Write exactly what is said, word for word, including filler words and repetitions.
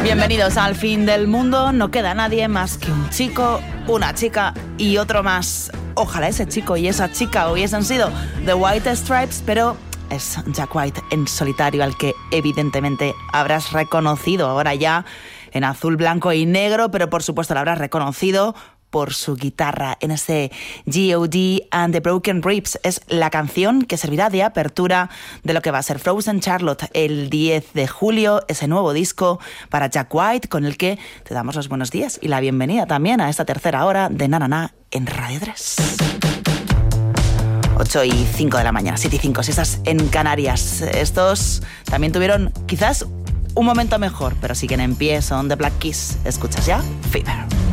Bienvenidos al fin del mundo. No queda nadie más que un chico, una chica y otro más. Ojalá ese chico y esa chica hubiesen sido The White Stripes, pero es Jack White en solitario, al que evidentemente habrás reconocido ahora ya en azul, blanco y negro, pero por supuesto lo habrás reconocido por su guitarra en ese G O D and the Broken Ribs. Es la canción que servirá de apertura de lo que va a ser Frozen Charlotte el diez de julio, ese nuevo disco para Jack White, con el que te damos los buenos días y la bienvenida también a esta tercera hora de Na Na Na en Radio tres. ocho y cinco de la mañana, siete y cinco si estás en Canarias. Estos también tuvieron quizás un momento mejor, pero siguen en pie, son The Black Keys. ¿Escuchas ya? Fever.